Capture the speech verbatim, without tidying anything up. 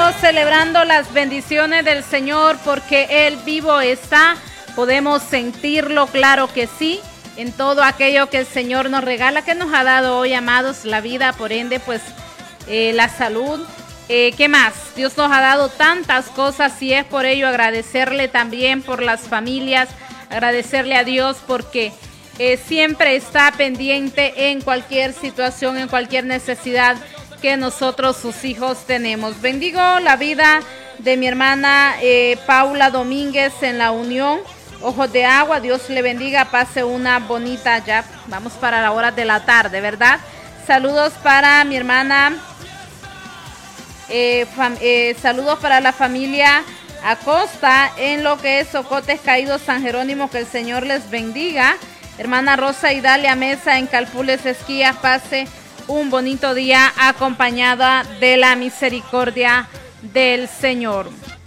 seguimos celebrando las bendiciones del Señor porque Él vivo está. Podemos sentirlo, claro que sí, en todo aquello que el Señor nos regala, que nos ha dado hoy, amados, la vida, por ende, pues, eh, la salud. Eh, ¿Qué más? Dios nos ha dado tantas cosas y es por ello agradecerle también por las familias, agradecerle a Dios porque eh, siempre está pendiente en cualquier situación, en cualquier necesidad que nosotros, sus hijos, tenemos. Bendigo la vida de mi hermana eh, Paula Domínguez en La Unión, Ojos de Agua. Dios le bendiga, pase una bonita, ya vamos para la hora de la tarde, ¿verdad? Saludos para mi hermana, eh, fam, eh, saludos para la familia Acosta en lo que es Ocotes Caídos, San Jerónimo, que el Señor les bendiga. Hermana Rosa Idalia Mesa en Calpules Esquías, pase un bonito día acompañada de la misericordia del Señor.